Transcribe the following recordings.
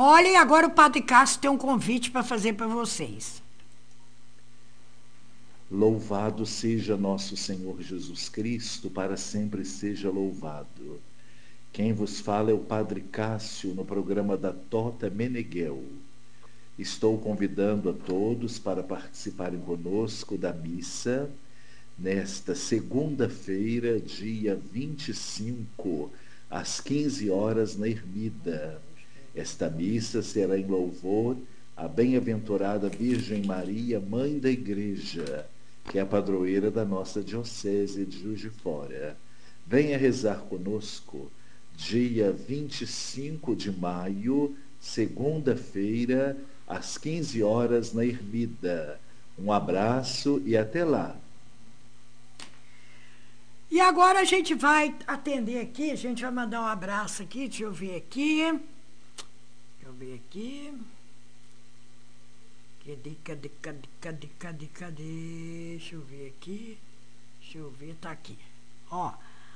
Olha, e agora o Padre Cássio tem um convite para fazer para vocês. Louvado seja nosso Senhor Jesus Cristo, para sempre seja louvado. Quem vos fala é o Padre Cássio, no programa da Tota Meneghel. Estou convidando a todos para participarem conosco da missa nesta segunda-feira, dia 25, às 15 horas, na Ermida. Esta missa será em louvor à bem-aventurada Virgem Maria, Mãe da Igreja, que é a padroeira da nossa Diocese de Juiz de Fora. Venha rezar conosco, dia 25 de maio, segunda-feira, às 15 horas, na Ermida. Um abraço e até lá. E agora a gente vai atender aqui, a gente vai mandar um abraço aqui, deixa eu ver aqui. Cadê? Deixa eu ver aqui. Tá aqui. Ó.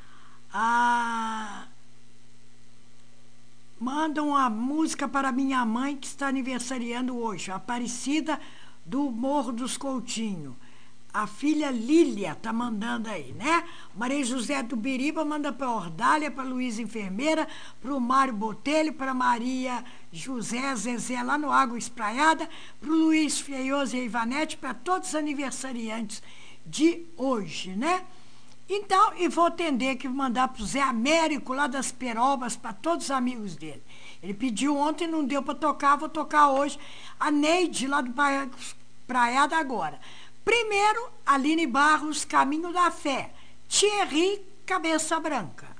Manda uma música para minha mãe que está aniversariando hoje, a Aparecida do Morro dos Coutinho. A filha Lília tá mandando aí, né? Maria José do Biriba manda para Ordália, para Luísa Enfermeira, para o Mário Botelho, para Maria José Zezé lá no Água Espraiada, para o Luiz Feioso e a Ivanete, para todos os aniversariantes de hoje, né? Então, e vou atender aqui, mandar para o Zé Américo, lá das Perobas, para todos os amigos dele. Ele pediu ontem, não deu para tocar, vou tocar hoje. A Neide, lá do Praiada agora. Primeiro, Aline Barros, Caminho da Fé. Thierry, Cabeça Branca.